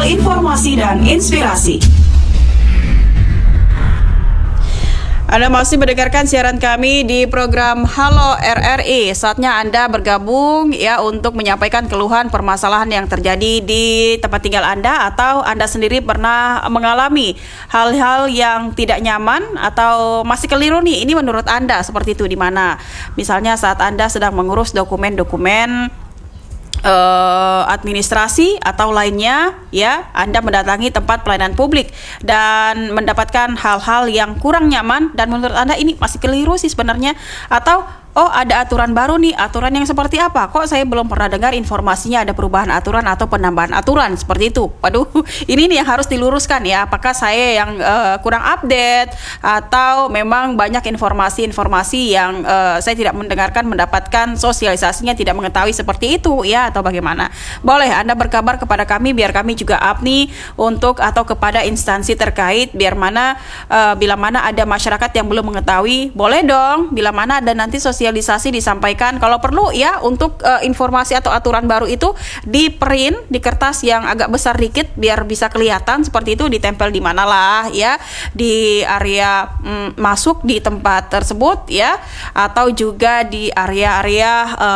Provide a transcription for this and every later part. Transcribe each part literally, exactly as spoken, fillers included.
Channel Informasi dan Inspirasi. Anda masih mendengarkan siaran kami di program Halo R R I. Saatnya Anda bergabung ya untuk menyampaikan keluhan permasalahan yang terjadi di tempat tinggal Anda, atau Anda sendiri pernah mengalami hal-hal yang tidak nyaman atau masih keliru nih. Ini menurut Anda seperti itu di mana? Misalnya saat Anda sedang mengurus dokumen-dokumen Uh, administrasi atau lainnya ya, Anda mendatangi tempat pelayanan publik dan mendapatkan hal-hal yang kurang nyaman dan menurut Anda ini masih keliru sih sebenarnya, atau oh ada aturan baru nih, aturan yang seperti apa? Kok saya belum pernah dengar informasinya ada perubahan aturan atau penambahan aturan seperti itu. Waduh, ini nih yang harus diluruskan ya. Apakah saya yang uh, kurang update atau memang banyak informasi-informasi yang uh, saya tidak mendengarkan, mendapatkan sosialisasinya, tidak mengetahui seperti itu ya, atau bagaimana? Boleh Anda berkabar kepada kami biar kami juga up nih untuk atau kepada instansi terkait, biar mana uh, bila mana ada masyarakat yang belum mengetahui, boleh dong bila mana ada nanti sosialisasi sosialisasi disampaikan kalau perlu ya, untuk uh, informasi atau aturan baru itu di print di kertas yang agak besar dikit biar bisa kelihatan seperti itu, ditempel di mana lah ya, di area mm, masuk di tempat tersebut ya, atau juga di area-area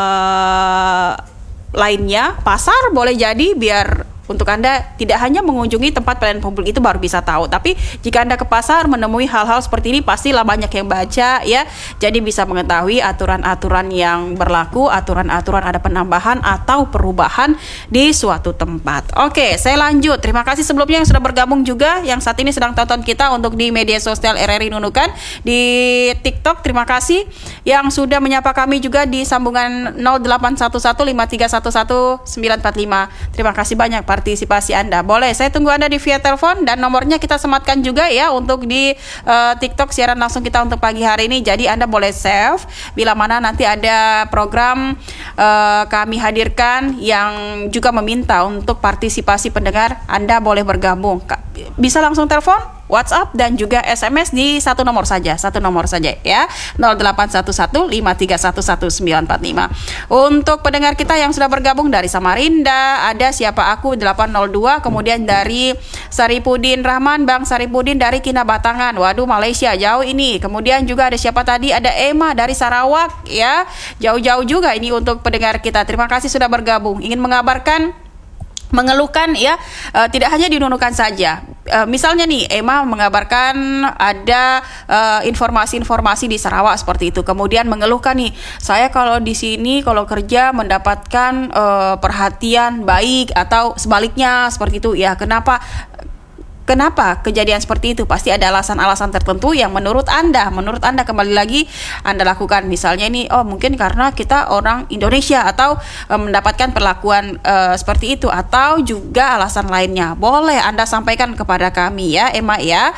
uh, lainnya, pasar boleh jadi, biar untuk Anda tidak hanya mengunjungi tempat pelayanan publik itu baru bisa tahu, tapi jika Anda ke pasar menemui hal-hal seperti ini pastilah banyak yang baca ya, jadi bisa mengetahui aturan-aturan yang berlaku, aturan-aturan ada penambahan atau perubahan di suatu tempat. Oke, saya lanjut. Terima kasih sebelumnya yang sudah bergabung juga, yang saat ini sedang tonton kita untuk di media sosial R R I Nunukan di TikTok. Terima kasih yang sudah menyapa kami juga di sambungan nol delapan satu satu lima tiga satu satu sembilan empat lima. Terima kasih banyak partisipasi Anda. Boleh, saya tunggu Anda di via telepon dan nomornya kita sematkan juga ya untuk di uh, TikTok siaran langsung kita untuk pagi hari ini. Jadi Anda boleh save bila mana nanti ada program uh, kami hadirkan yang juga meminta untuk partisipasi pendengar, Anda boleh bergabung. Bisa langsung telepon, WhatsApp dan juga S M S di satu nomor saja, satu nomor saja ya, nol delapan satu satu lima tiga satu satu sembilan empat lima. Untuk pendengar kita yang sudah bergabung dari Samarinda, ada Siapa Aku delapan nol dua, kemudian dari Saripudin Rahman, Bang Saripudin dari Kinabatangan, waduh Malaysia jauh ini. Kemudian juga ada siapa tadi, ada Emma dari Sarawak ya, jauh-jauh juga ini untuk pendengar kita. Terima kasih sudah bergabung, ingin mengabarkan, mengeluhkan ya, uh, tidak hanya di Nunukan saja. Uh, misalnya nih Emma mengabarkan ada uh, informasi-informasi di Sarawak seperti itu. Kemudian mengeluhkan nih, saya kalau di sini kalau kerja mendapatkan uh, perhatian baik atau sebaliknya seperti itu ya. Kenapa? Kenapa kejadian seperti itu? Pasti ada alasan-alasan tertentu yang menurut Anda, menurut Anda kembali lagi Anda lakukan. Misalnya ini, oh mungkin karena kita orang Indonesia atau e, mendapatkan perlakuan e, seperti itu, atau juga alasan lainnya. Boleh Anda sampaikan kepada kami ya, Emma ya.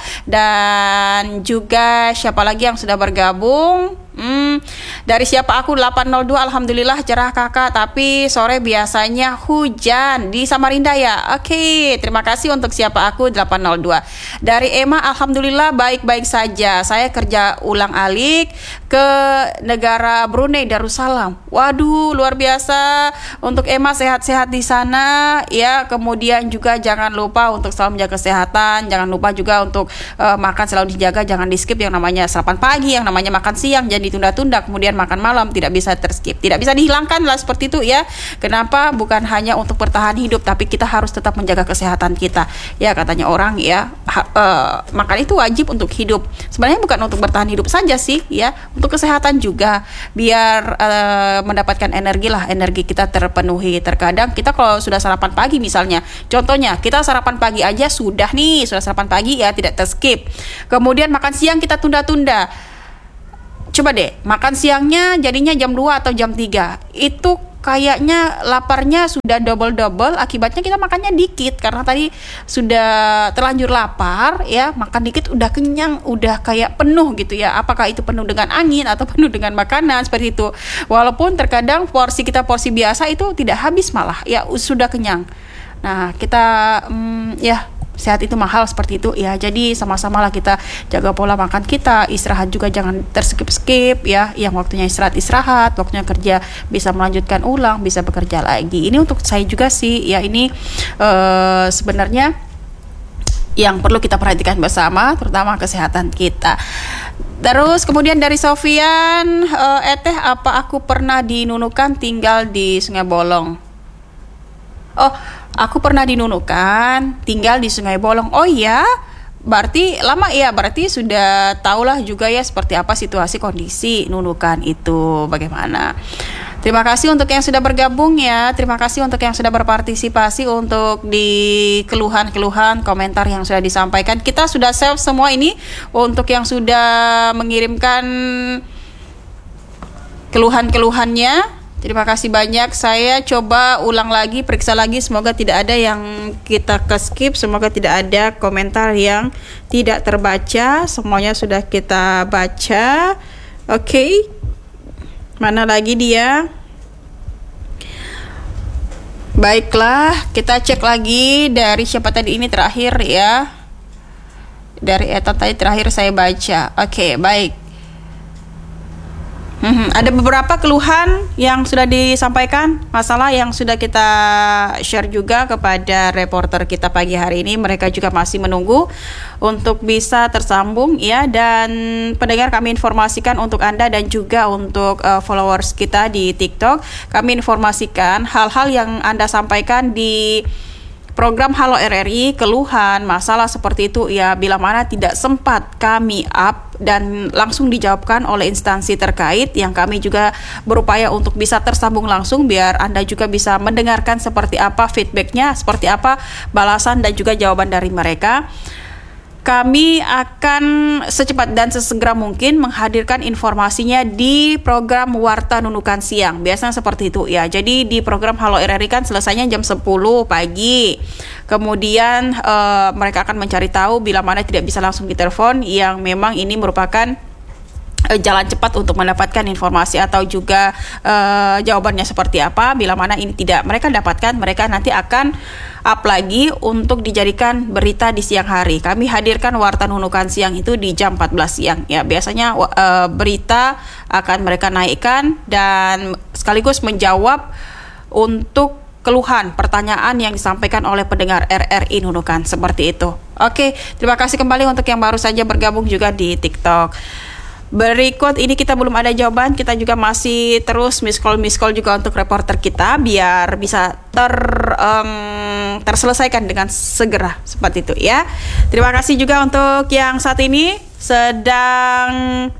Dan juga siapa lagi yang sudah bergabung? Hmm, dari Siapa Aku delapan nol dua, alhamdulillah cerah kakak, tapi sore biasanya hujan di Samarinda ya. Oke, terima kasih untuk Siapa Aku delapan nol dua. Dari Emma, alhamdulillah baik-baik saja. Saya kerja ulang alik ke negara Brunei Darussalam. Waduh, luar biasa. Untuk Emma sehat-sehat di sana ya. Kemudian juga jangan lupa untuk selalu menjaga kesehatan. Jangan lupa juga untuk uh, makan selalu dijaga, jangan di skip yang namanya sarapan pagi, yang namanya makan siang, jadi ditunda-tunda, kemudian makan malam tidak bisa terskip, tidak bisa dihilangkan lah seperti itu ya. Kenapa? Bukan hanya untuk bertahan hidup, tapi kita harus tetap menjaga kesehatan kita ya, katanya orang ya, ha, uh, makan itu wajib untuk hidup. Sebenarnya bukan untuk bertahan hidup saja sih ya, untuk kesehatan juga, biar uh, mendapatkan energi lah, energi kita terpenuhi. Terkadang kita kalau sudah sarapan pagi misalnya, contohnya kita sarapan pagi aja sudah nih, sudah sarapan pagi ya, tidak terskip, kemudian makan siang kita tunda-tunda. Coba deh, makan siangnya jadinya jam dua atau jam tiga. Itu kayaknya laparnya sudah double-double, akibatnya kita makannya dikit karena tadi sudah terlanjur lapar ya, makan dikit udah kenyang, udah kayak penuh gitu ya. Apakah itu penuh dengan angin atau penuh dengan makanan seperti itu. Walaupun terkadang porsi kita porsi biasa itu tidak habis malah ya, sudah kenyang. Nah, kita hmm, ya sehat itu mahal seperti itu ya. Jadi sama-sama lah kita jaga pola makan kita, istirahat juga jangan terskip-skip ya. Yang waktunya istirahat istirahat, waktunya kerja bisa melanjutkan ulang, bisa bekerja lagi. Ini untuk saya juga sih ya, ini uh, sebenarnya yang perlu kita perhatikan bersama, terutama kesehatan kita. Terus kemudian dari Sofian, uh, Eteh, apa aku pernah dinunukan tinggal di Sungai Bolong? Oh, aku pernah dinunukan tinggal di Sungai Bolong. Oh iya, berarti lama ya, berarti sudah tahulah juga ya seperti apa situasi kondisi nunukan itu bagaimana. Terima kasih untuk yang sudah bergabung ya. Terima kasih untuk yang sudah berpartisipasi untuk di keluhan-keluhan komentar yang sudah disampaikan. Kita sudah save semua ini untuk yang sudah mengirimkan keluhan-keluhannya. Terima kasih banyak. Saya coba ulang lagi, periksa lagi. Semoga tidak ada yang kita ke-skip. Semoga tidak ada komentar yang tidak terbaca. Semuanya sudah kita baca. Oke. Okay. Mana lagi dia? Baiklah, kita cek lagi dari siapa tadi ini terakhir ya. Dari Eta tadi terakhir saya baca. Oke, okay, baik. Hmm, ada beberapa keluhan yang sudah disampaikan, masalah yang sudah kita share juga kepada reporter kita pagi hari ini. Mereka juga masih menunggu untuk bisa tersambung ya. Dan pendengar, kami informasikan untuk Anda dan juga untuk uh, followers kita di TikTok, kami informasikan hal-hal yang Anda sampaikan di program Halo R R I, keluhan, masalah seperti itu ya, bila mana tidak sempat kami up dan langsung dijawabkan oleh instansi terkait, yang kami juga berupaya untuk bisa tersambung langsung biar Anda juga bisa mendengarkan seperti apa feedbacknya, seperti apa balasan dan juga jawaban dari mereka. Kami akan secepat dan sesegera mungkin menghadirkan informasinya di program Warta Nunukan Siang. Biasanya seperti itu ya. Jadi di program Halo R R I kan selesainya jam sepuluh pagi. Kemudian uh, mereka akan mencari tahu bila mana tidak bisa langsung ditelepon, yang memang ini merupakan jalan cepat untuk mendapatkan informasi atau juga uh, jawabannya seperti apa. Bila mana ini tidak mereka dapatkan, mereka nanti akan up lagi untuk dijadikan berita di siang hari. Kami hadirkan Warta Nunukan Siang itu di jam empat belas siang ya. Biasanya uh, berita akan mereka naikkan dan sekaligus menjawab untuk keluhan, pertanyaan yang disampaikan oleh pendengar R R I Nunukan, seperti itu. Oke, terima kasih kembali untuk yang baru saja bergabung juga di TikTok. Berikut ini kita belum ada jawaban, kita juga masih terus miss call miss call juga untuk reporter kita biar bisa ter um, terselesaikan dengan segera seperti itu ya. Terima kasih juga untuk yang saat ini sedang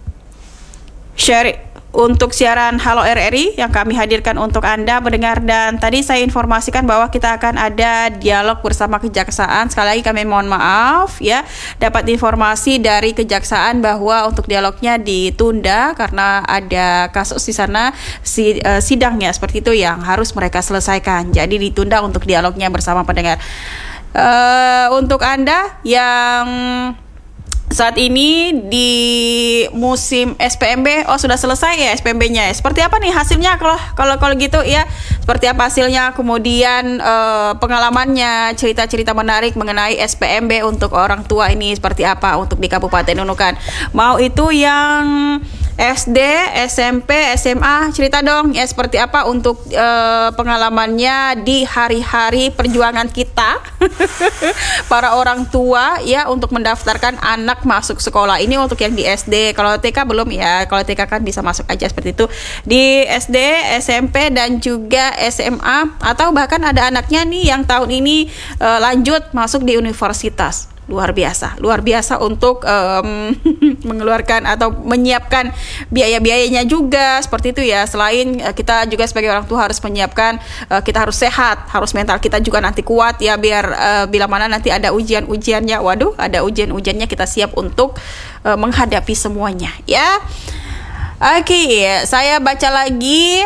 share untuk siaran Halo R R I yang kami hadirkan untuk Anda mendengar. Dan tadi saya informasikan bahwa kita akan ada dialog bersama Kejaksaan. Sekali lagi kami mohon maaf ya, dapat informasi dari Kejaksaan bahwa untuk dialognya ditunda karena ada kasus di sana, si, uh, sidangnya seperti itu yang harus mereka selesaikan. Jadi ditunda untuk dialognya bersama pendengar. Uh, untuk Anda yang saat ini di musim S P M B, oh sudah selesai ya S P M B-nya. Seperti apa nih hasilnya kalau kalau kalau gitu ya? Seperti apa hasilnya? Kemudian eh, pengalamannya, cerita-cerita menarik mengenai S P M B untuk orang tua ini seperti apa untuk di Kabupaten Nunukan. Mau itu yang S D, S M P, S M A, cerita dong ya seperti apa untuk eh, pengalamannya di hari-hari perjuangan kita para orang tua ya untuk mendaftarkan anak masuk sekolah. Ini untuk yang di S D. Kalau T K belum ya. Kalau T K kan bisa masuk aja seperti itu. Di S D, S M P dan juga S M A, atau bahkan ada anaknya nih yang tahun ini uh, lanjut masuk di universitas. Luar biasa, luar biasa untuk um, mengeluarkan atau menyiapkan biaya-biayanya juga seperti itu ya. Selain uh, kita juga sebagai orang tua harus menyiapkan, uh, kita harus sehat, harus mental kita juga nanti kuat ya, biar uh, bila mana nanti ada ujian-ujiannya, waduh ada ujian-ujiannya kita siap untuk uh, menghadapi semuanya ya. Oke, okay, saya baca lagi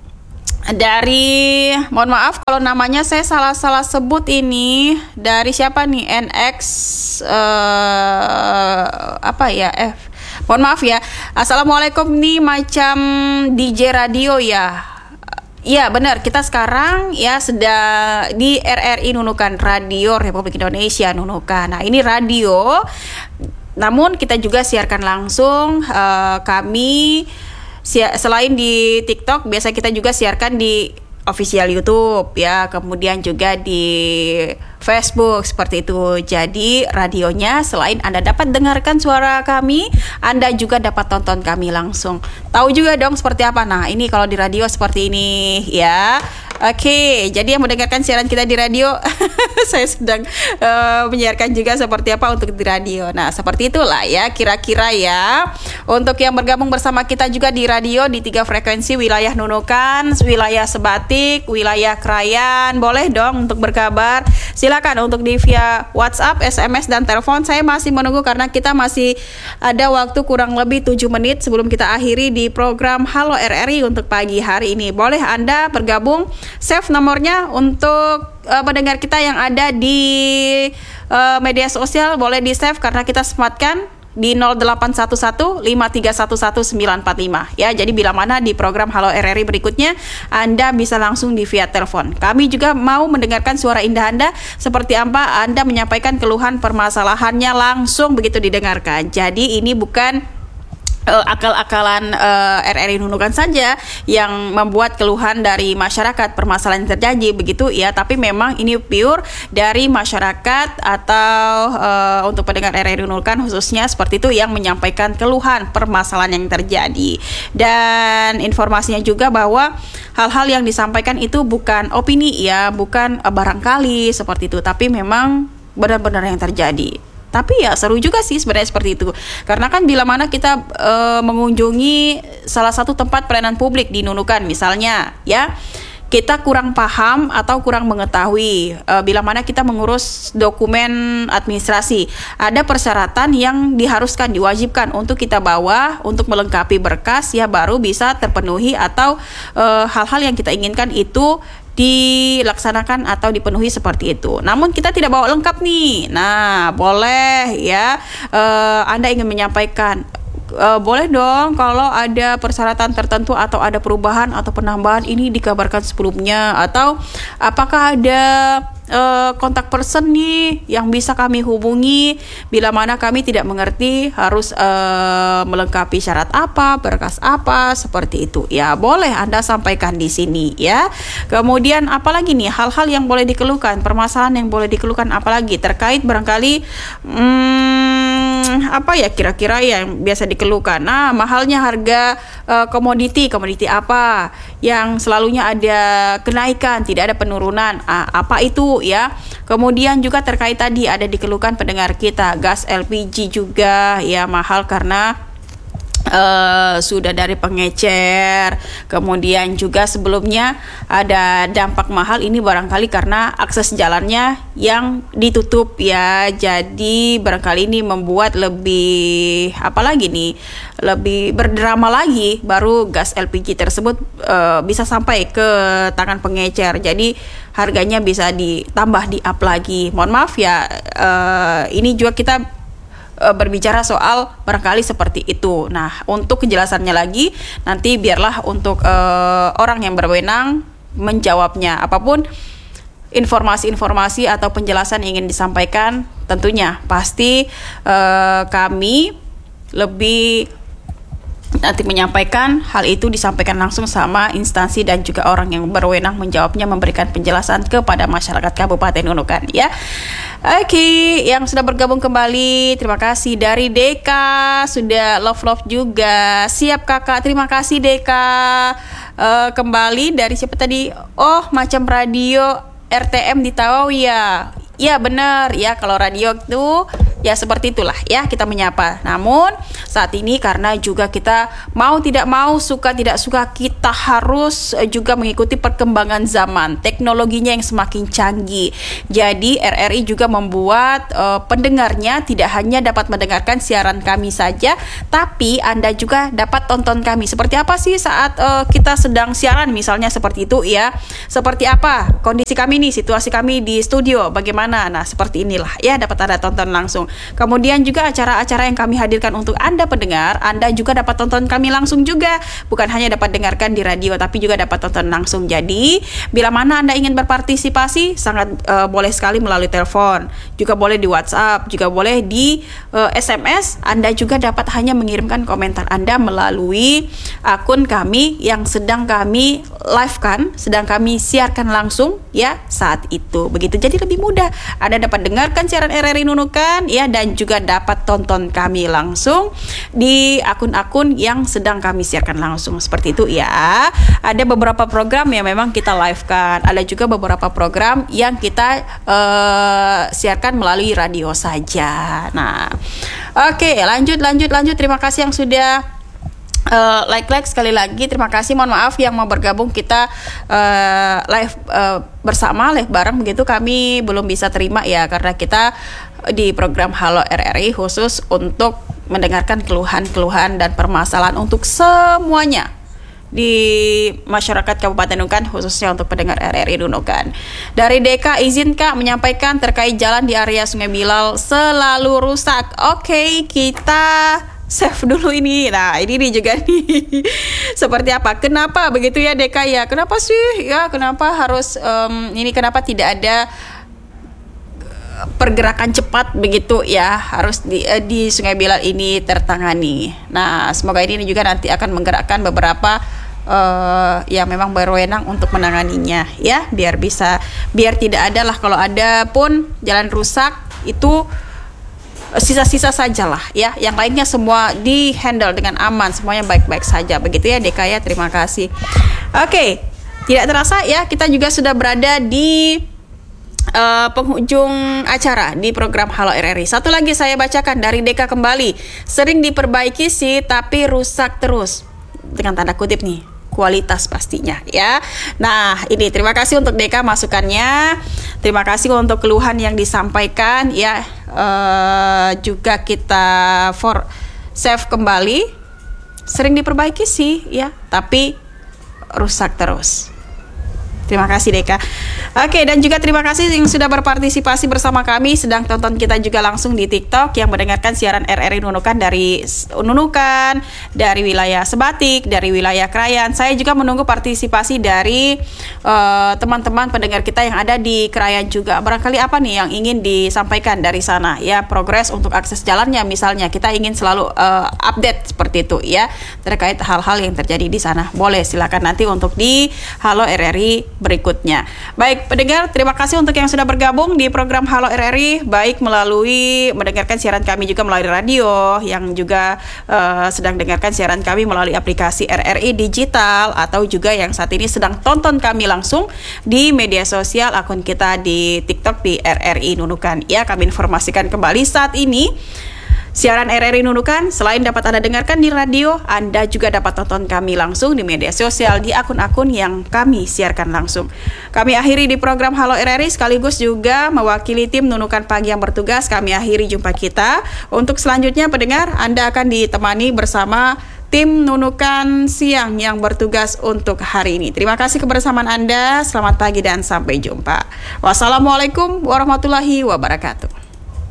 dari, mohon maaf kalau namanya saya salah-salah sebut ini, dari siapa nih, N X uh, apa ya F, mohon maaf ya. Assalamualaikum nih, macam D J radio ya. Iya benar, kita sekarang ya sedang di R R I Nunukan, Radio Republik Indonesia Nunukan. Nah ini radio, namun kita juga siarkan langsung. uh, Kami si- selain di TikTok, biasa kita juga siarkan di official YouTube ya, kemudian juga di Facebook seperti itu. Jadi radionya selain Anda dapat dengarkan suara kami, Anda juga dapat tonton kami langsung. Tahu juga dong seperti apa. Nah, ini kalau di radio seperti ini ya. Oke, jadi yang mendengarkan siaran kita di radio, saya sedang uh, menyiarkan juga seperti apa untuk di radio. Nah, seperti itulah ya kira-kira ya. Untuk yang bergabung bersama kita juga di radio di tiga frekuensi wilayah Nunukan, wilayah Sebatik, wilayah Krayan, boleh dong untuk berkabar. Silakan untuk di via WhatsApp, S M S dan telepon. Saya masih menunggu karena kita masih ada waktu kurang lebih tujuh menit sebelum kita akhiri di program Halo R R I untuk pagi hari ini. Boleh Anda bergabung, save nomornya untuk uh, pendengar kita yang ada di uh, media sosial, boleh di save karena kita sematkan di nol delapan satu satu lima tiga satu satu sembilan empat lima ya. Jadi bila mana di program Halo R R I berikutnya Anda bisa langsung di via telepon. Kami juga mau mendengarkan suara indah Anda, seperti apa Anda menyampaikan keluhan permasalahannya langsung begitu didengarkan. Jadi ini bukan Uh, akal-akalan uh, R R I Nunukan saja yang membuat keluhan dari masyarakat permasalahan yang terjadi begitu ya, tapi memang ini pure dari masyarakat atau uh, untuk pendengar R R I Nunukan khususnya seperti itu yang menyampaikan keluhan permasalahan yang terjadi. Dan informasinya juga bahwa hal-hal yang disampaikan itu bukan opini ya, bukan uh, barangkali seperti itu, tapi memang benar-benar yang terjadi. Tapi ya seru juga sih sebenarnya seperti itu. Karena kan bila mana kita e, mengunjungi salah satu tempat pelayanan publik di Nunukan misalnya ya, kita kurang paham atau kurang mengetahui e, bila mana kita mengurus dokumen administrasi, ada persyaratan yang diharuskan, diwajibkan untuk kita bawa untuk melengkapi berkas ya, baru bisa terpenuhi atau e, hal-hal yang kita inginkan itu dilaksanakan atau dipenuhi seperti itu. Namun kita tidak bawa lengkap nih. Nah, boleh ya uh, Anda ingin menyampaikan, uh, boleh dong kalau ada persyaratan tertentu atau ada perubahan atau penambahan ini dikabarkan sebelumnya, atau apakah ada Uh, kontak person nih yang bisa kami hubungi bila mana kami tidak mengerti harus uh, melengkapi syarat apa, berkas apa, seperti itu ya, boleh Anda sampaikan di sini ya. Kemudian apalagi nih hal-hal yang boleh dikeluhkan, permasalahan yang boleh dikeluhkan apalagi terkait barangkali hmm, apa ya kira-kira yang biasa dikeluhkan. Nah, mahalnya harga uh, komoditi, komoditi apa yang selalunya ada kenaikan, tidak ada penurunan, ah, apa itu ya. Kemudian juga terkait tadi ada dikeluhkan pendengar kita, gas L P G juga ya mahal karena Uh, sudah dari pengecer. Kemudian juga sebelumnya ada dampak mahal ini barangkali karena akses jalannya yang ditutup ya. Jadi barangkali ini membuat lebih apa lagi nih, lebih berdrama lagi baru gas L P G tersebut uh, bisa sampai ke tangan pengecer. Jadi harganya bisa ditambah di up lagi. Mohon maaf ya, uh, ini juga kita berbicara soal barangkali seperti itu. Nah, untuk kejelasannya lagi nanti biarlah untuk uh, orang yang berwenang menjawabnya. Apapun informasi-informasi atau penjelasan yang ingin disampaikan, tentunya pasti uh, kami lebih nanti menyampaikan hal itu disampaikan langsung sama instansi dan juga orang yang berwenang menjawabnya, memberikan penjelasan kepada masyarakat Kabupaten Nunukan ya. Oke, yang sudah bergabung kembali terima kasih. Dari Deka sudah love-love juga. Siap kakak, terima kasih Deka. uh, Kembali dari siapa tadi? Oh, macam radio R T M di Tawau ya. Ya benar ya, kalau radio itu ya seperti itulah ya kita menyapa. Namun saat ini karena juga kita mau tidak mau, suka tidak suka, kita harus juga mengikuti perkembangan zaman, teknologinya yang semakin canggih. Jadi R R I juga membuat uh, pendengarnya tidak hanya dapat mendengarkan siaran kami saja, tapi Anda juga dapat tonton kami. Seperti apa sih saat uh, kita sedang siaran misalnya seperti itu ya. Seperti apa kondisi kami nih, situasi kami di studio bagaimana. Nah, seperti inilah ya dapat Anda tonton langsung. Kemudian juga acara-acara yang kami hadirkan untuk Anda pendengar, Anda juga dapat tonton kami langsung juga. Bukan hanya dapat dengarkan di radio, tapi juga dapat tonton langsung. Jadi, bila mana Anda ingin berpartisipasi, sangat uh, boleh sekali melalui telepon, juga boleh di WhatsApp, juga boleh di uh, S M S. Anda juga dapat hanya mengirimkan komentar Anda melalui akun kami yang sedang kami live kan, sedang kami siarkan langsung ya saat itu. Begitu, jadi lebih mudah. Anda dapat dengarkan siaran R R I Nunukan ya, dan juga dapat tonton kami langsung di akun-akun yang sedang kami siarkan langsung. Seperti itu ya. Ada beberapa program yang memang kita live kan, ada juga beberapa program yang kita uh, siarkan melalui radio saja. Nah, oke, okay, lanjut lanjut lanjut. Terima kasih yang sudah Uh, like like sekali lagi, terima kasih. Mohon maaf yang mau bergabung kita uh, live uh, bersama live bareng begitu, kami belum bisa terima ya, karena kita di program Halo R R I khusus untuk mendengarkan keluhan-keluhan dan permasalahan untuk semuanya di masyarakat Kabupaten Nunukan, khususnya untuk pendengar R R I Nunukan. Dari Deka, izin Kak menyampaikan terkait jalan di area Sungai Bilal selalu rusak. Oke, okay, kita save dulu ini. Nah, ini nih juga nih seperti apa? Kenapa begitu ya Deka ya? Kenapa sih? Ya, kenapa harus um, ini kenapa tidak ada pergerakan cepat begitu ya, harus di, uh, di Sungai Bilal ini tertangani. Nah, semoga ini juga nanti akan menggerakkan beberapa uh, yang memang berwenang untuk menanganinya ya, biar bisa biar tidak ada lah, kalau ada pun jalan rusak itu sisa-sisa sajalah ya, yang lainnya semua di handle dengan aman, semuanya baik-baik saja begitu ya Deka ya. Terima kasih. Oke, tidak terasa ya, kita juga sudah berada di uh, penghujung acara di program Halo R R I. Satu lagi saya bacakan dari Deka kembali. Sering diperbaiki sih tapi rusak terus, dengan tanda kutip nih, kualitas pastinya ya. Nah, ini terima kasih untuk Deka masukannya. Terima kasih untuk keluhan yang disampaikan ya. Uh, juga kita for save kembali. Sering diperbaiki sih ya, tapi rusak terus. Terima kasih Deka. Oke, dan juga terima kasih yang sudah berpartisipasi bersama kami, sedang tonton kita juga langsung di TikTok, yang mendengarkan siaran R R I Nunukan dari Nunukan, dari wilayah Sebatik, dari wilayah Krayan. Saya juga menunggu partisipasi dari uh, teman-teman pendengar kita yang ada di Krayan juga. Barangkali apa nih yang ingin disampaikan dari sana ya, progres untuk akses jalannya misalnya. Kita ingin selalu uh, update seperti itu ya, terkait hal-hal yang terjadi di sana. Boleh silakan nanti untuk di Halo R R I berikutnya. Baik pendengar, terima kasih untuk yang sudah bergabung di program Halo R R I, baik melalui mendengarkan siaran kami juga melalui radio, yang juga uh, sedang dengarkan siaran kami melalui aplikasi R R I digital, atau juga yang saat ini sedang tonton kami langsung di media sosial akun kita di TikTok di R R I Nunukan. Ya, kami informasikan kembali saat ini siaran R R I Nunukan selain dapat Anda dengarkan di radio, Anda juga dapat tonton kami langsung di media sosial di akun-akun yang kami siarkan langsung. Kami akhiri di program Halo R R I, sekaligus juga mewakili tim Nunukan Pagi yang bertugas, kami akhiri jumpa kita. Untuk selanjutnya pendengar, Anda akan ditemani bersama tim Nunukan Siang yang bertugas untuk hari ini. Terima kasih kebersamaan Anda, selamat pagi dan sampai jumpa. Wassalamualaikum warahmatullahi wabarakatuh.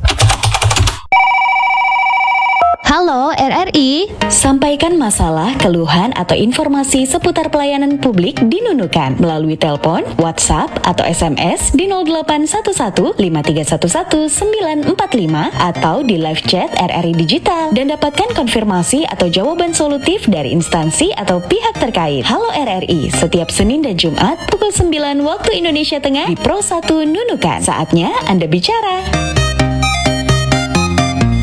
Halo R R I, sampaikan masalah, keluhan, atau informasi seputar pelayanan publik di Nunukan melalui telepon, WhatsApp, atau S M S di nol delapan satu satu lima tiga satu satu sembilan empat lima atau di live chat R R I Digital, dan dapatkan konfirmasi atau jawaban solutif dari instansi atau pihak terkait. Halo R R I, setiap Senin dan Jumat pukul sembilan waktu Indonesia Tengah di Pro satu Nunukan. Saatnya Anda bicara.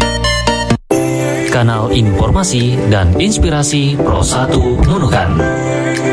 Kanal informasi dan inspirasi Pro satu Nunukan.